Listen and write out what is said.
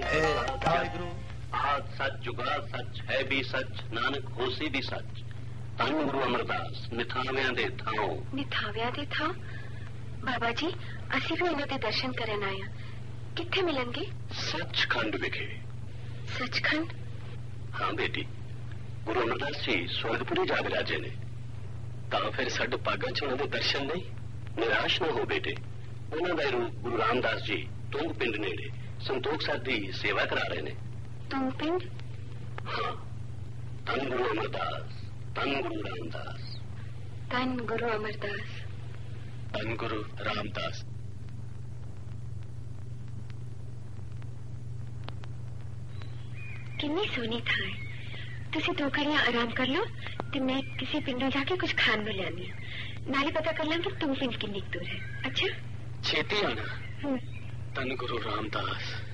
वाहिगुरु आद सच जुगा सच है भी सच नानक होसी भी सच धन गुरु अमरदास निथावियां दे थाओ निथावियां दे थाओ बाबा जी ਅਸੀਂ ਵੀ ਉਹਨਾਂ ਦੇ ਦਰਸ਼ਨ ਕਰਨ ਆਏ ਹਾਂ ਕਿੱਥੇ ਮਿਲਣਗੇ सचखंड विखे सचखंड हाँ बेटी गुरु अमरदास जी स्वर्गपुरी जा विराजे ने ਤਾਂ ਫਿਰ ਸਾਡੇ ਭਾਗਾਂ 'ਚ ਉਹਨਾਂ ਦੇ ਦਰਸ਼ਨ ਨਹੀਂ ਨਿਰਾਸ਼ ਨਾ ਹੋ ਬੇਟੇ ਉਹਨਾਂ ਦਾ ਰੂਪ ਗੁਰੂ ਰਾਮਦਾਸ ਜੀ ਤੁੰਗ ਪਿੰਡ ਨੇੜੇ ਸੰਤੋਖ ਸਾਹਿਬ ਦੀ ਸੇਵਾ ਕਰਾ ਰਹੇ ਨੇ ਤੁੰਗ ਪਿੰਡ ਹਾਂ ਧੰਨ ਗੁਰੂ ਅਮਰਦਾਸ ਧੰਨ ਗੁਰੂ ਰਾਮਦਾਸ ਧੰਨ ਗੁਰੂ ਅਮਰਦਾਸ ਧੰਨ ਗੁਰੂ ਰਾਮਦਾਸ ਕਿੰਨੀ ਸੋਹਣੀ ਥਾਂ ਹੈ ਤੁਸੀਂ ਦੋ ਘੜੀਆਂ ਆਰਾਮ ਕਰ ਲਓ ਤੇ ਮੈਂ ਕਿਸੇ ਪਿੰਡੋਂ ਜਾ ਕੇ ਕੁਝ ਖਾਣ ਨੂੰ ਲਿਆਨੀ ਹਾਂ ਨਾਲੇ ਪਤਾ ਕਰ ਲਾਂਗੇ ਤੁੰਗ ਪਿੰਡ ਕਿੰਨੀ ਦੂਰ ਹੈ ਅੱਛਾ ਛੇਤੀ ਆਣਾ ਧੰਨ ਗੁਰੂ ਰਾਮਦਾਸ